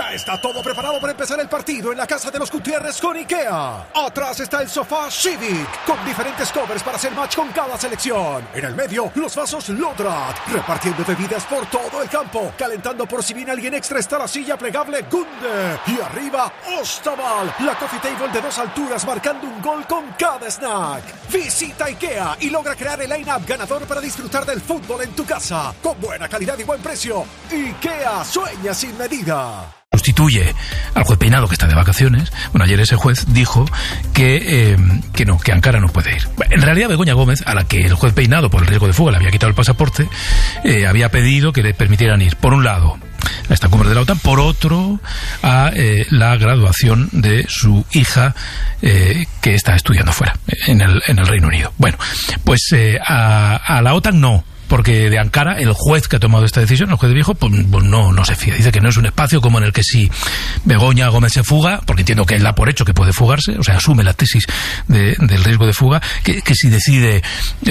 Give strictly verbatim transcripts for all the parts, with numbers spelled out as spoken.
Ya está todo preparado para empezar el partido en la casa de los Gutiérrez con IKEA. Atrás está el sofá Civic, con diferentes covers para hacer match con cada selección. En el medio, los vasos Lodrat, repartiendo bebidas por todo el campo. Calentando por si viene alguien extra está la silla plegable Gunde. Y arriba, Ostaval, la coffee table de dos alturas marcando un gol con cada snack. Visita IKEA y logra crear el line-up ganador para disfrutar del fútbol en tu casa. Con buena calidad y buen precio. IKEA, sueña sin medida. Sustituye al juez Peinado, que está de vacaciones. Bueno, ayer ese juez dijo que, eh, que no, que Ankara no puede ir. En realidad, Begoña Gómez, a la que el juez Peinado, por el riesgo de fuga, le había quitado el pasaporte, eh, había pedido que le permitieran ir, por un lado, a esta cumbre de la OTAN, por otro, a eh, la graduación de su hija, eh, que está estudiando fuera, en el, en el Reino Unido. Bueno, pues eh, a, a la OTAN no. Porque de Ankara, el juez que ha tomado esta decisión, el juez de Viejo, pues, pues no, no se fía. Dice que no es un espacio como en el que si Begoña Gómez se fuga, porque entiendo que él da por hecho que puede fugarse, o sea, asume la tesis de, del riesgo de fuga, que, que si decide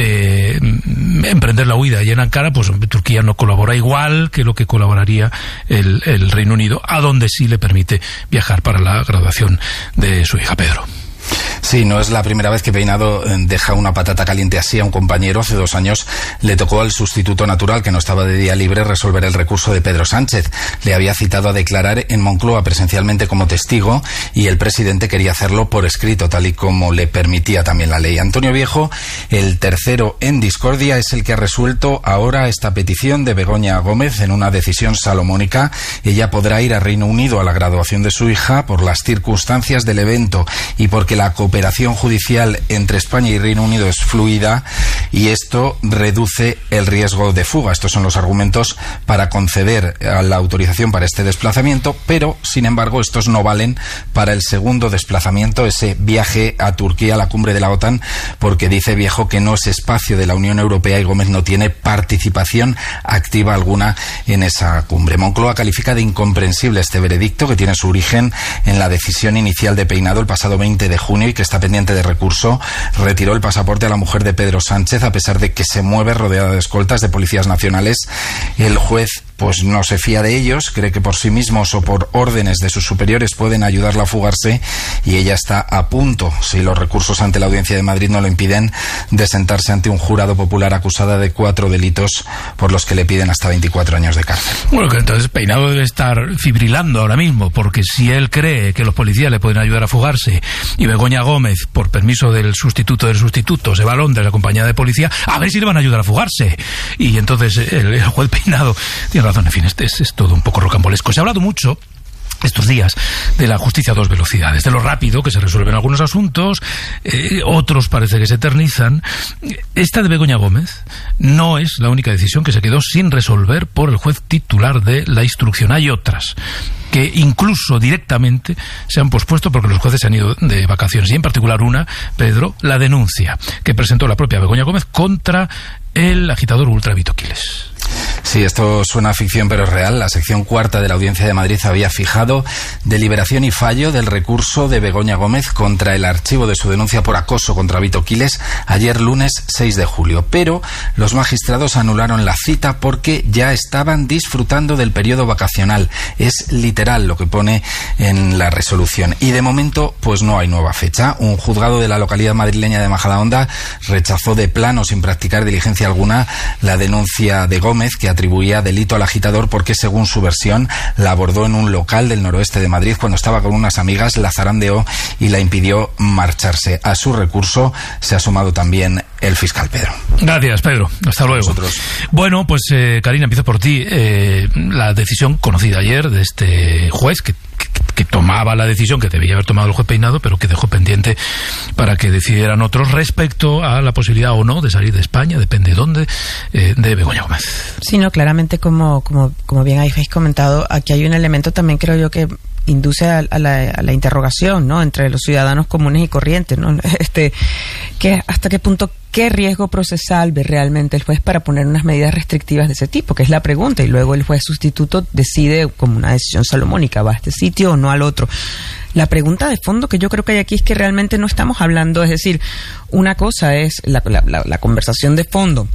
eh, emprender la huida y en Ankara, pues Turquía no colabora igual que lo que colaboraría el, el Reino Unido, a donde sí le permite viajar para la graduación de su hija. Pedro. Sí, no es la primera vez que Peinado deja una patata caliente así a un compañero. Hace dos años le tocó al sustituto natural, que no estaba de día libre, resolver el recurso de Pedro Sánchez. Le había citado a declarar en Moncloa presencialmente como testigo y el presidente quería hacerlo por escrito, tal y como le permitía también la ley. Antonio Viejo, el tercero en discordia, es el que ha resuelto ahora esta petición de Begoña Gómez en una decisión salomónica. Ella podrá ir a Reino Unido a la graduación de su hija por las circunstancias del evento y porque la cooperación judicial entre España y Reino Unido es fluida y esto reduce el riesgo de fuga. Estos son los argumentos para conceder la autorización para este desplazamiento, pero sin embargo estos no valen para el segundo desplazamiento, ese viaje a Turquía, a la cumbre de la OTAN, porque dice Viejo que no es espacio de la Unión Europea y Gómez no tiene participación activa alguna en esa cumbre. Moncloa califica de incomprensible este veredicto, que tiene su origen en la decisión inicial de Peinado el pasado veinte de junio y que está pendiente de recurso. Retiró el pasaporte a la mujer de Pedro Sánchez a pesar de que se mueve rodeada de escoltas de policías nacionales. El juez pues no se fía de ellos, cree que por sí mismos o por órdenes de sus superiores pueden ayudarla a fugarse y ella está a punto, si los recursos ante la Audiencia de Madrid no lo impiden, de sentarse ante un jurado popular acusada de cuatro delitos por los que le piden hasta veinticuatro años de cárcel. Bueno, que entonces Peinado debe estar fibrilando ahora mismo, porque si él cree que los policías le pueden ayudar a fugarse y Begoña Gómez, por permiso del sustituto del sustituto, se va a Londres acompañada de policía, a ver si le van a ayudar a fugarse. Y entonces el, el juez Peinado tiene razón. En fin, este es, es todo un poco rocambolesco. Se ha hablado mucho estos días de la justicia a dos velocidades, de lo rápido que se resuelven algunos asuntos, eh, otros parece que se eternizan. Esta de Begoña Gómez no es la única decisión que se quedó sin resolver por el juez titular de la instrucción. Hay otras que incluso directamente se han pospuesto porque los jueces se han ido de vacaciones, y en particular una, Pedro, la denuncia que presentó la propia Begoña Gómez contra el agitador ultra Vito Quiles. Sí, esto suena a ficción, pero es real. La sección cuarta de la Audiencia de Madrid había fijado deliberación y fallo del recurso de Begoña Gómez contra el archivo de su denuncia por acoso contra Vito Quiles ayer lunes seis de julio. Pero los magistrados anularon la cita porque ya estaban disfrutando del periodo vacacional. Es literal lo que pone en la resolución. Y de momento, pues no hay nueva fecha. Un juzgado de la localidad madrileña de Majadahonda rechazó de plano, sin practicar diligencia alguna, la denuncia de Gómez, que atribuía delito al agitador porque, según su versión, la abordó en un local del noroeste de Madrid cuando estaba con unas amigas, la zarandeó y la impidió marcharse. A su recurso se ha sumado también el fiscal Pedro. Gracias, Pedro. Hasta luego. Nosotros. Bueno, pues eh, Karina, empiezo por ti. Eh, la decisión conocida ayer de este juez que Que, que tomaba la decisión que debía haber tomado el juez Peinado, pero que dejó pendiente para que decidieran otros respecto a la posibilidad o no de salir de España, depende de dónde, eh, de Begoña Gómez. Sí, no, claramente, como, como, como bien habéis comentado, aquí hay un elemento también, creo yo, que induce a, a, la, a la interrogación, ¿no?, entre los ciudadanos comunes y corrientes, ¿no? Este, que hasta qué punto, qué riesgo procesal ve realmente el juez para poner unas medidas restrictivas de ese tipo, que es la pregunta, y luego el juez sustituto decide como una decisión salomónica, va a este sitio o no al otro. La pregunta de fondo que yo creo que hay aquí es que realmente no estamos hablando, es decir, una cosa es la, la, la, la conversación de fondo,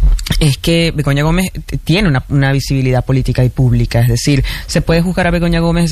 es que Begoña Gómez tiene una, una visibilidad política y pública, es decir, se puede juzgar a Begoña Gómez